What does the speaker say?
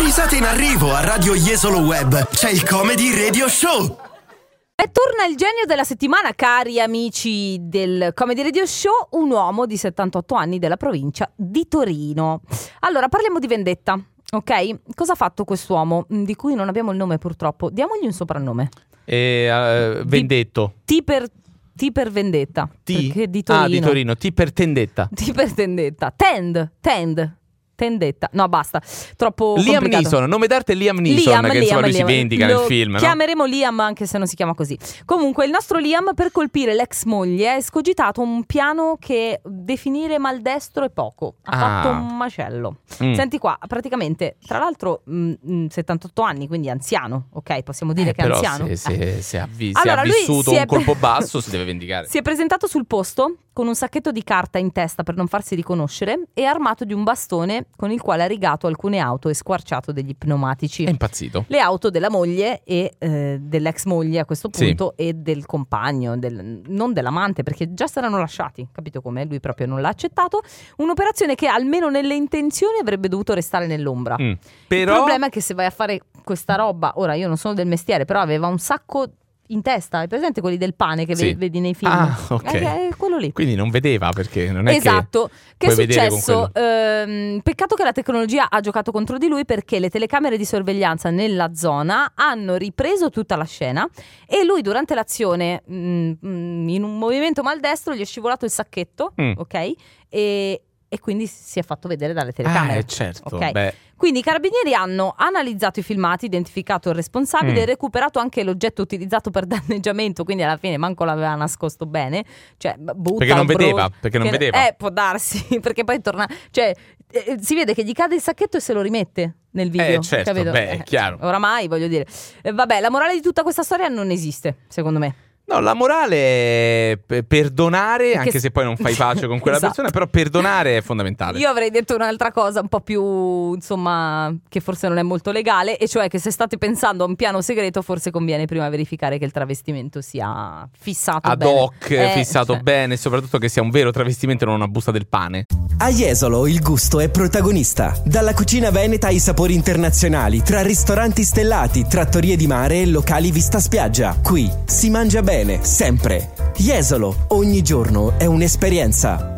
Risate in arrivo a Radio Jesolo Web. C'è il Comedy Radio Show. E torna il genio della settimana, cari amici del Comedy Radio Show, un uomo di 78 anni della provincia di Torino. Allora, parliamo di vendetta, ok? Cosa ha fatto quest'uomo, di cui non abbiamo il nome purtroppo? Diamogli un soprannome. Vendetto. T per vendetta. Perché di Torino. Di Torino. T per tendetta. T per tendetta. Tendetta. No, basta. Troppo Liam complicato. Neeson, nome d'arte Liam Neeson, che insomma lui si vendica nel film, no? Chiameremo Liam anche se non si chiama così. Comunque il nostro Liam, per colpire l'ex moglie, ha escogitato un piano che definire maldestro è poco. Ha fatto un macello. Senti qua, praticamente, tra l'altro 78 anni, quindi anziano, ok? Possiamo dire che è però anziano. Se ha vissuto un colpo basso si deve vendicare. Si è presentato sul posto con un sacchetto di carta in testa per non farsi riconoscere e armato di un bastone con il quale ha rigato alcune auto e squarciato degli pneumatici. È impazzito. Le auto della moglie e dell'ex moglie a questo punto, sì, e del compagno, non dell'amante, perché già si erano lasciati, capito com'è? Lui proprio non l'ha accettato. Un'operazione che almeno nelle intenzioni avrebbe dovuto restare nell'ombra. Però... Il problema è che se vai a fare questa roba, ora io non sono del mestiere, però aveva un sacco in testa, hai presente quelli del pane che sì, vedi nei film? Ok. Quello lì. Quindi non vedeva, perché non è esatto. Che è successo? Con Peccato che la tecnologia ha giocato contro di lui, perché le telecamere di sorveglianza nella zona hanno ripreso tutta la scena e lui durante l'azione in un movimento maldestro gli è scivolato il sacchetto, ok? E quindi si è fatto vedere dalle telecamere. Certo, okay? beh. Quindi i carabinieri hanno analizzato i filmati, identificato il responsabile, recuperato anche l'oggetto utilizzato per danneggiamento, quindi alla fine manco l'aveva nascosto bene, cioè perché non vedeva, può darsi, perché poi torna, cioè si vede che gli cade il sacchetto e se lo rimette nel video, certo, capito? Beh, chiaro. Oramai, voglio dire, vabbè, la morale di tutta questa storia non esiste, secondo me. No, la morale è perdonare, anche se poi non fai pace con quella esatto, persona, però perdonare è fondamentale. Io avrei detto un'altra cosa un po' più, insomma, che forse non è molto legale, e cioè che se state pensando a un piano segreto forse conviene prima verificare che il travestimento sia fissato ad bene. hoc, fissato bene, e soprattutto che sia un vero travestimento e non una busta del pane. A Jesolo il gusto è protagonista. Dalla cucina veneta ai sapori internazionali, tra ristoranti stellati, trattorie di mare e locali vista spiaggia. Qui si mangia bene, sempre. Jesolo, ogni giorno è un'esperienza.